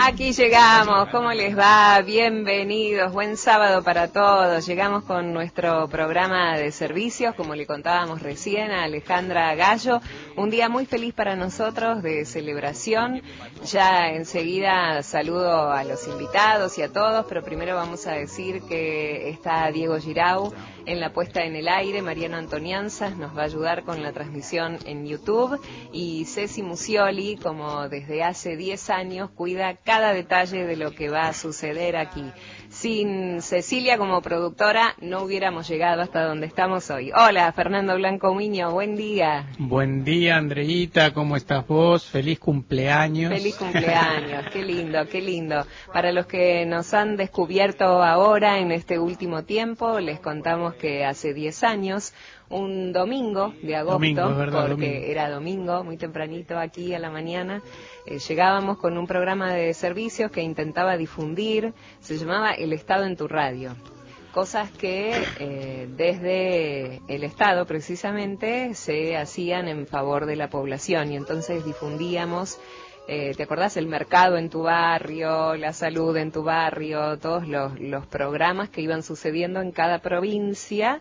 Aquí llegamos, ¿cómo les va? Bienvenidos, buen sábado para todos. Llegamos con nuestro programa de servicios, como le contábamos recién a Alejandra Gallo. Un día muy feliz para nosotros de celebración. Ya enseguida saludo a los invitados y a todos, pero primero vamos a decir que está Diego Girau en la puesta en el aire, Mariano Antonianzas nos va a ayudar con la transmisión en YouTube y Ceci Musioli, como desde hace 10 años, cuida cada detalle de lo que va a suceder aquí. Sin Cecilia como productora no hubiéramos llegado hasta donde estamos hoy. Hola, Fernando Blanco Miño, buen día. Buen día, Andreita, ¿cómo estás vos? Feliz cumpleaños. Feliz cumpleaños, qué lindo, qué lindo. Para los que nos han descubierto ahora en este último tiempo, les contamos que hace 10 años, un domingo de agosto, porque era domingo, muy tempranito aquí a la mañana, llegábamos con un programa de servicios que intentaba difundir, se llamaba El Estado en tu Radio. Cosas que desde el Estado precisamente se hacían en favor de la población y entonces difundíamos, ¿te acordás? El mercado en tu barrio, la salud en tu barrio, todos los programas que iban sucediendo en cada provincia.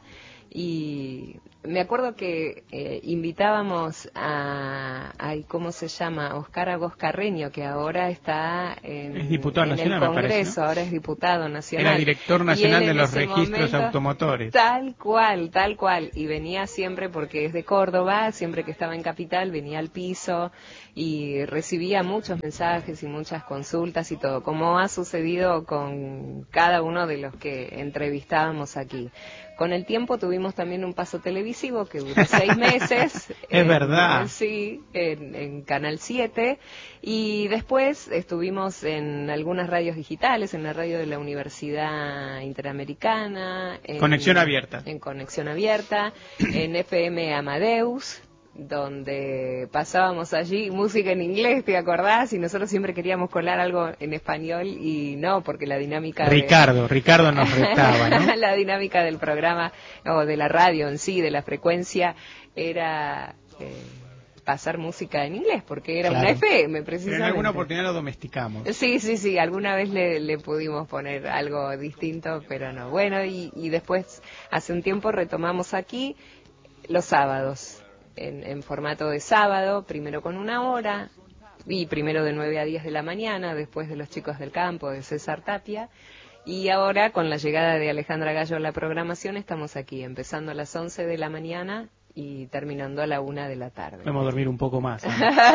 Y me acuerdo que invitábamos ¿cómo se llama? Oscar Agos Carreño, que ahora está es diputado nacional, el Congreso, me parece, ¿no? Ahora es diputado nacional. Era director nacional de los registros automotores. Tal cual. Y venía siempre, porque es de Córdoba, siempre que estaba en Capital, venía al piso y recibía muchos mensajes y muchas consultas y todo, como ha sucedido con cada uno de los que entrevistábamos aquí. Con el tiempo tuvimos también un paso televisivo que duró 6 meses. Es verdad. Sí, en Canal 7. Y después estuvimos en algunas radios digitales, en la radio de la Universidad Interamericana. Conexión Abierta. En Conexión Abierta, en FM Amadeus, donde pasábamos allí música en inglés, ¿te acordás? Y nosotros siempre queríamos colar algo en español y no, porque la dinámica Ricardo nos retaba, ¿no? La dinámica del programa, o de la radio en sí, de la frecuencia, era pasar música en inglés, porque era una FM, precisamente. Pero en alguna oportunidad lo domesticamos. Sí, alguna vez le pudimos poner algo distinto, pero no. Bueno, y después, hace un tiempo retomamos aquí los sábados. En formato de sábado, primero con 1 hora, y primero de 9 a 10 de la mañana, después de Los Chicos del Campo, de César Tapia, y ahora con la llegada de Alejandra Gallo a la programación, estamos aquí, empezando a las 11 de la mañana y terminando a la 1 de la tarde. Podemos dormir un poco más, ¿no?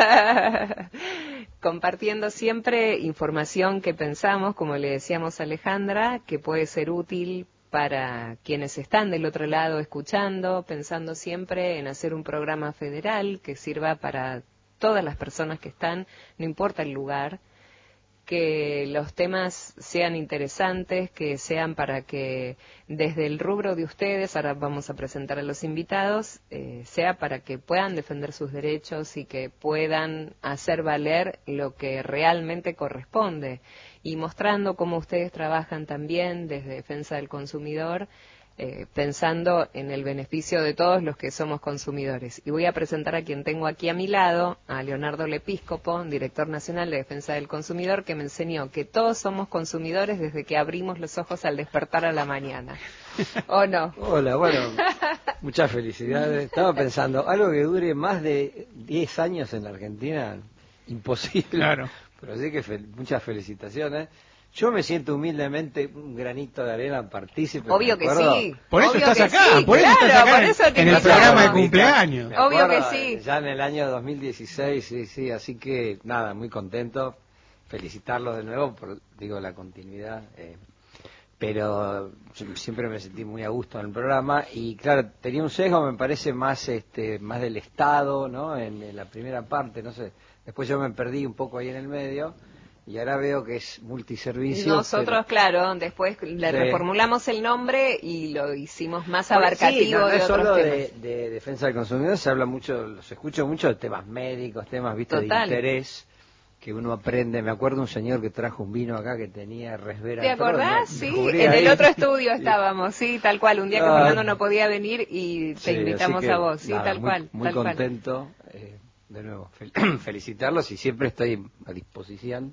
Compartiendo siempre información que pensamos, como le decíamos a Alejandra, que puede ser útil para quienes están del otro lado escuchando, pensando siempre en hacer un programa federal que sirva para todas las personas que están, no importa el lugar, que los temas sean interesantes, que sean para que desde el rubro de ustedes, ahora vamos a presentar a los invitados, sea para que puedan defender sus derechos y que puedan hacer valer lo que realmente corresponde. Y mostrando cómo ustedes trabajan también desde Defensa del Consumidor, pensando en el beneficio de todos los que somos consumidores. Y voy a presentar a quien tengo aquí a mi lado, a Leonardo Lepíscopo, director nacional de Defensa del Consumidor, que me enseñó que todos somos consumidores desde que abrimos los ojos al despertar a la mañana. ¿O no? Hola, bueno, muchas felicidades. Estaba pensando, algo que dure más de 10 años en la Argentina, imposible. Claro. Pero sí que muchas felicitaciones. Yo me siento humildemente un granito de arena partícipe. Obvio que sí. Por eso estás acá, sí, por eso claro, estás acá por eso en el programa de cumpleaños. Obvio que sí. Ya en el año 2016, sí, así que nada, muy contento. Felicitarlos de nuevo por, la continuidad. Pero siempre me sentí muy a gusto en el programa y claro, tenía un sesgo, me parece, más del Estado, ¿no? En la primera parte, no sé. Después yo me perdí un poco ahí en el medio y ahora veo que es multiservicio. Nosotros, claro, después le reformulamos el nombre y lo hicimos más abarcativo. Sí, no de es otros solo temas. de defensa del consumidor, se habla mucho, los escucho mucho de temas médicos, temas, de interés que uno aprende. Me acuerdo un señor que trajo un vino acá que tenía resveratrol. ¿Te acordás? Sí, en el otro estudio estábamos, sí, tal cual. Un día que Fernando no podía venir y te invitamos a vos, sí, tal cual. Muy contento. De nuevo, felicitarlos y siempre estoy a disposición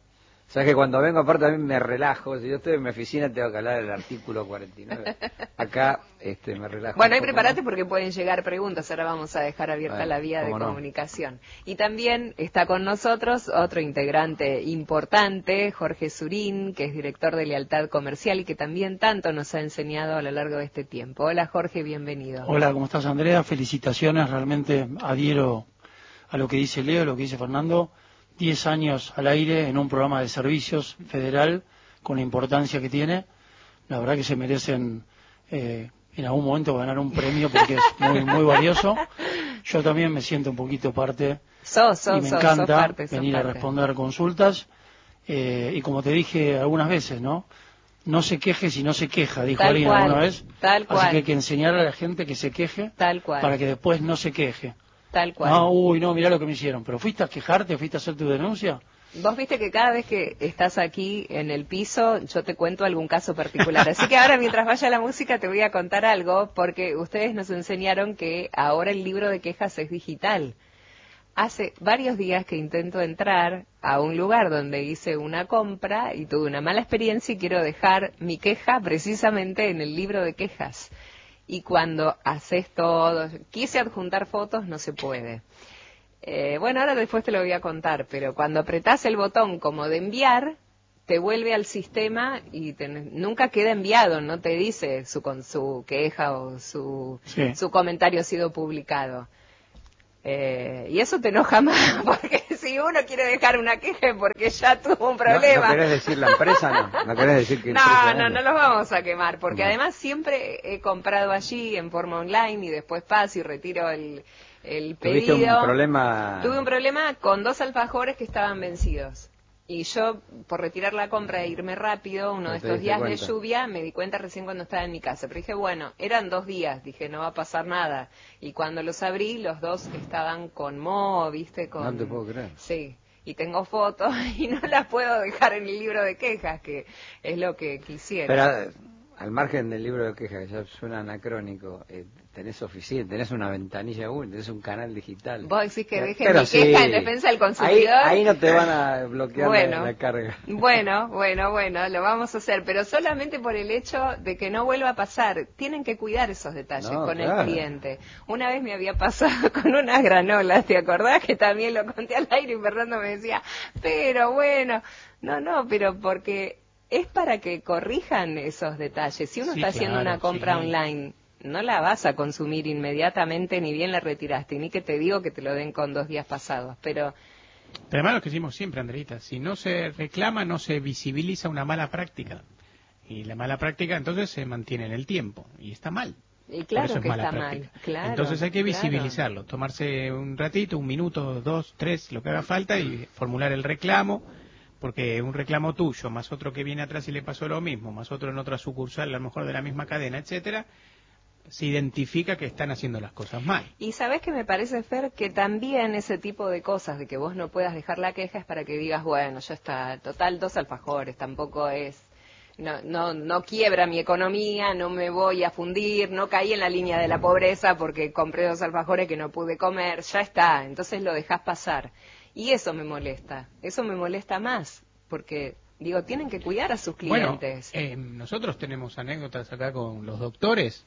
Sabes que cuando vengo aparte a mí me relajo. Si yo estoy en mi oficina tengo que hablar del artículo 49. Acá me relajo. Bueno, y prepárate porque pueden llegar preguntas. Ahora vamos a dejar abierta la vía de no. comunicación. Y también está con nosotros otro integrante importante, Jorge Surín, que es director de Lealtad Comercial y que también tanto nos ha enseñado a lo largo de este tiempo. Hola Jorge, bienvenido. Hola, ¿cómo estás, Andrea? Felicitaciones, realmente adhiero a lo que dice Leo, lo que dice Fernando. 10 años al aire en un programa de servicios federal con la importancia que tiene. La verdad que se merecen en algún momento ganar un premio porque es muy valioso. Yo también me siento un poquito parte y me encanta venir a responder consultas. Y como te dije algunas veces, ¿no? No se queje si no se queja, dijo alguien alguna vez. Así que hay que enseñarle a la gente que se queje para que después no se queje. Tal cual. No, mirá lo que me hicieron. ¿Pero fuiste a quejarte? ¿Fuiste a hacer tu denuncia? Vos viste que cada vez que estás aquí en el piso, yo te cuento algún caso particular. Así que ahora, mientras vaya la música, te voy a contar algo, porque ustedes nos enseñaron que ahora el libro de quejas es digital. Hace varios días que intento entrar a un lugar donde hice una compra y tuve una mala experiencia y quiero dejar mi queja precisamente en el libro de quejas. Y cuando haces todo, quise adjuntar fotos, no se puede. Bueno, ahora después te lo voy a contar, pero cuando apretás el botón como de enviar, te vuelve al sistema y nunca queda enviado, no te dice su queja o su comentario ha sido publicado. Y eso te enoja más, porque si uno quiere dejar una queja porque ya tuvo un problema. ¿No querés decir la empresa? ¿No querés decir que no los vamos a quemar, porque además siempre he comprado allí en forma online y después paso y retiro el pedido. ¿Tuviste un problema? Tuve un problema con 2 alfajores que estaban vencidos. Y yo, por retirar la compra e irme rápido, uno de estos días de lluvia, me di cuenta recién cuando estaba en mi casa. Pero dije, bueno, eran 2 días, dije, no va a pasar nada. Y cuando los abrí, los 2 estaban con moho, ¿viste? No te puedo creer. Sí, y tengo fotos y no las puedo dejar en el libro de quejas, que es lo que quisiera. Pero al margen del libro de quejas, que ya suena anacrónico, tenés oficina, tenés una ventanilla única, tenés un canal digital. Vos decís que dejen mi queja en defensa del consumidor. Ahí no te van a bloquear la carga. Bueno, lo vamos a hacer, pero solamente por el hecho de que no vuelva a pasar. Tienen que cuidar esos detalles con el cliente. Una vez me había pasado con unas granolas, ¿te acordás? Que también lo conté al aire y Fernando me decía, pero bueno, pero porque es para que corrijan esos detalles. Si uno está haciendo una compra online, no la vas a consumir inmediatamente, ni bien la retiraste, ni que te digo que te lo den con 2 días pasados, pero además lo que decimos siempre, Andreita, si no se reclama, no se visibiliza una mala práctica. Y la mala práctica entonces se mantiene en el tiempo, y está mal. Y claro que está mal. Claro, entonces hay que visibilizarlo, tomarse un ratito, 1 minuto, 2, 3, lo que haga falta, y formular el reclamo. Porque un reclamo tuyo, más otro que viene atrás y le pasó lo mismo, más otro en otra sucursal, a lo mejor de la misma cadena, etcétera, se identifica que están haciendo las cosas mal. Y sabés que me parece, Fer, que también ese tipo de cosas, de que vos no puedas dejar la queja, es para que digas, bueno, ya está, total 2 alfajores, tampoco es, no quiebra mi economía, no me voy a fundir, no caí en la línea de la pobreza porque compré 2 alfajores que no pude comer, ya está, entonces lo dejás pasar. Y eso me molesta más, porque, digo, tienen que cuidar a sus clientes. Bueno, nosotros tenemos anécdotas acá con los doctores,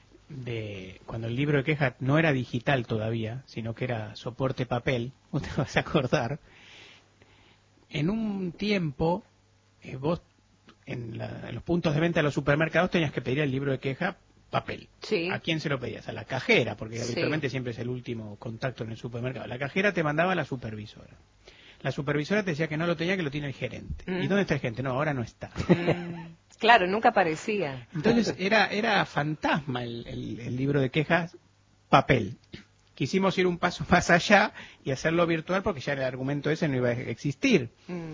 de cuando el libro de quejas no era digital todavía, sino que era soporte papel, vos te vas a acordar. En un tiempo, vos en los puntos de venta de los supermercados tenías que pedir el libro de queja papel. Sí. ¿A quién se lo pedías? A la cajera, porque habitualmente siempre es el último contacto en el supermercado. La cajera te mandaba a la supervisora. La supervisora te decía que no lo tenía, que lo tiene el gerente. ¿Y dónde está el gerente? No, ahora no está. Claro, nunca aparecía. Entonces era fantasma el libro de quejas papel. Quisimos ir un paso más allá y hacerlo virtual porque ya el argumento ese no iba a existir.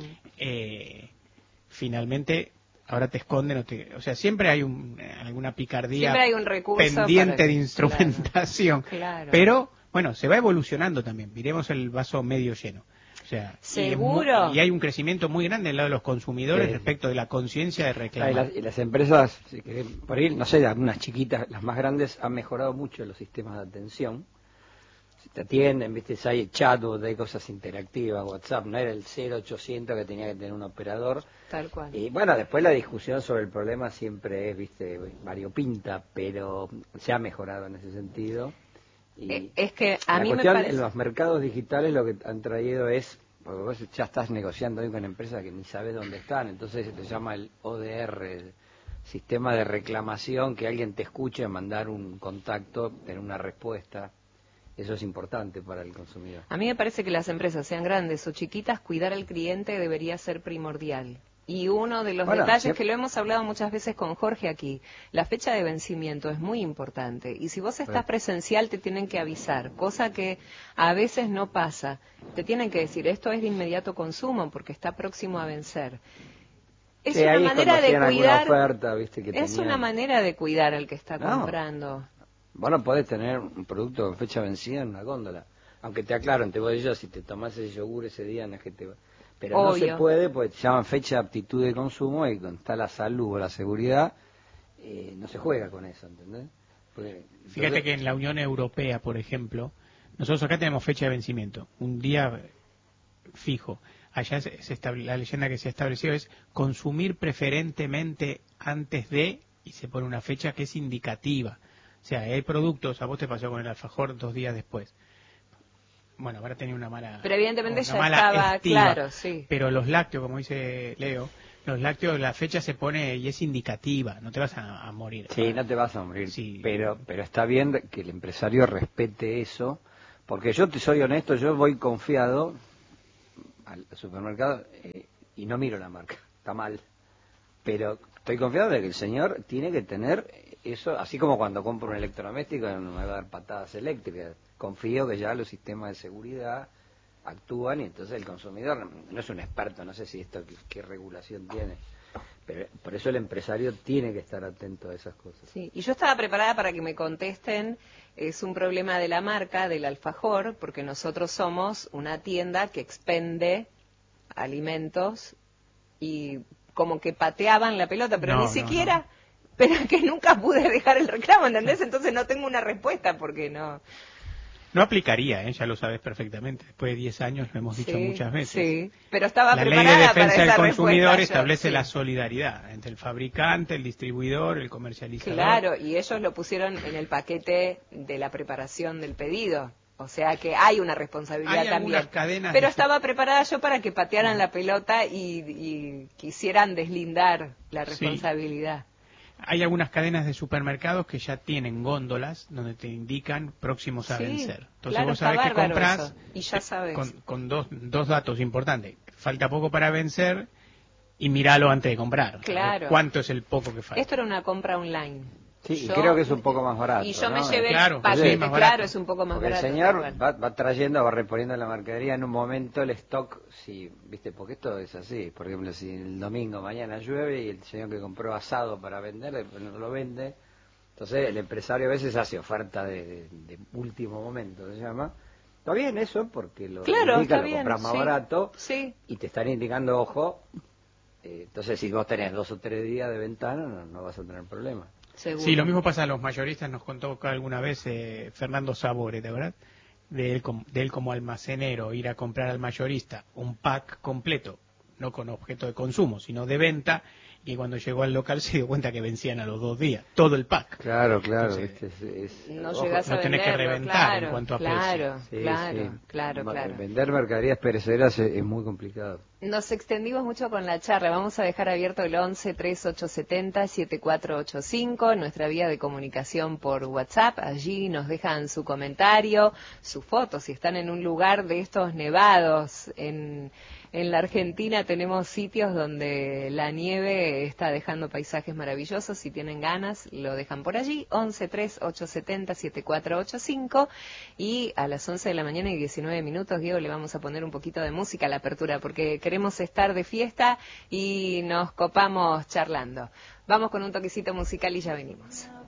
Finalmente, ahora te esconden, o sea, siempre hay alguna picardía, siempre hay un recurso pendiente de instrumentación. Claro. Pero, bueno, se va evolucionando también. Miremos el vaso medio lleno. O sea, seguro. Y hay un crecimiento muy grande en lado de los consumidores respecto de la conciencia de reclamar. Y las empresas, por ahí, no sé, algunas chiquitas, las más grandes, han mejorado mucho los sistemas de atención. te atienden, viste, hay chatbot, hay cosas interactivas, WhatsApp, no era el 0800 que tenía que tener un operador. Tal cual. Y bueno, después la discusión sobre el problema siempre es, viste, variopinta, pero se ha mejorado en ese sentido. Y es que a mí me cuestión, parece... en los mercados digitales lo que han traído es, porque vos ya estás negociando hoy con empresas que ni sabes dónde están, entonces se te llama el ODR, el sistema de reclamación, que alguien te escuche, mandar un contacto, tener una respuesta. Eso es importante para el consumidor. A mí me parece que las empresas, sean grandes o chiquitas, cuidar al cliente debería ser primordial. Y uno de los detalles que lo hemos hablado muchas veces con Jorge aquí, la fecha de vencimiento es muy importante. Y si vos estás presencial te tienen que avisar, cosa que a veces no pasa. Te tienen que decir, esto es de inmediato consumo porque está próximo a vencer. Es una manera de cuidar, oferta, ¿viste? Que es una manera de cuidar al que está comprando. Vos no podés tener un producto con fecha vencida en una góndola. Aunque te aclaro, te voy a decir, si te tomás ese yogur ese día, no es que te... Pero obvio. No se puede, porque te llaman fecha de aptitud de consumo y cuando está la salud o la seguridad, no se juega con eso, ¿entendés? Porque, fíjate que en la Unión Europea, por ejemplo, nosotros acá tenemos fecha de vencimiento, un día fijo. Allá la leyenda que se ha establecido es consumir preferentemente antes de, y se pone una fecha que es indicativa. O sea, hay productos, a vos te pasó con el alfajor 2 días después. Bueno, ahora tenía una mala... Pero evidentemente ya estaba claro, sí. Pero los lácteos, como dice Leo, los lácteos, la fecha se pone y es indicativa, no te vas a morir. Sí, no te vas a morir, sí. Pero está bien que el empresario respete eso, porque yo te soy honesto, yo voy confiado al supermercado y no miro la marca, está mal. Pero estoy confiado de que el señor tiene que tener eso, así como cuando compro un electrodoméstico no me va a dar patadas eléctricas. Confío que ya los sistemas de seguridad actúan y entonces el consumidor no es un experto, no sé si esto qué regulación tiene, pero por eso el empresario tiene que estar atento a esas cosas. Sí, y yo estaba preparada para que me contesten, es un problema de la marca, del alfajor, porque nosotros somos una tienda que expende alimentos y como que pateaban la pelota, pero ni siquiera, pero que nunca pude dejar el reclamo, ¿entendés? Entonces no tengo una respuesta porque no... No aplicaría, ya lo sabes perfectamente. Después de 10 años lo hemos dicho muchas veces. Sí, pero estaba La preparada ley de defensa para del consumidor yo, establece la solidaridad entre el fabricante, el distribuidor, el comercializador. Claro, y ellos lo pusieron en el paquete de la preparación del pedido. O sea que hay una responsabilidad también. Pero estaba preparada yo para que patearan la pelota y quisieran deslindar la responsabilidad. Hay algunas cadenas de supermercados que ya tienen góndolas donde te indican próximos a vencer. Entonces vos sabés que comprás y ya sabes. Con dos datos importantes. Falta poco para vencer y míralo antes de comprar. Claro. ¿Cuánto es el poco que falta? Esto era una compra online. Sí, y creo que es un poco más barato. Y yo me ¿no? llevé claro, es un poco más barato. El señor va trayendo, va reponiendo la mercadería en un momento el stock, sí, viste, porque esto es así. Por ejemplo, si el domingo mañana llueve y el señor que compró asado para vender, después no lo vende. Entonces el empresario a veces hace oferta de último momento, se llama. Está bien eso, porque lo indica, lo compras más barato y te están indicando, ojo. Entonces si vos tenés 2 o 3 días de ventana, no vas a tener problema. Seguro. Sí, lo mismo pasa a los mayoristas, nos contó alguna vez Fernando Sabore, ¿de verdad? De él como almacenero, ir a comprar al mayorista un pack completo, no con objeto de consumo, sino de venta, y cuando llegó al local se dio cuenta que vencían a los 2 días, todo el pack. Claro. Entonces, no llegas a tenés que reventar en cuanto a precio. Claro. Vender mercaderías perecederas es muy complicado. Nos extendimos mucho con la charla. Vamos a dejar abierto el 11-3870-7485, nuestra vía de comunicación por WhatsApp. Allí nos dejan su comentario, su foto, si están en un lugar de estos nevados. En la Argentina tenemos sitios donde la nieve está dejando paisajes maravillosos. Si tienen ganas, lo dejan por allí. 11-3870-7485. Y a las 11 de la mañana y 19 minutos, Diego, le vamos a poner un poquito de música a la apertura, porque queremos estar de fiesta y nos copamos charlando. Vamos con un toquecito musical y ya venimos.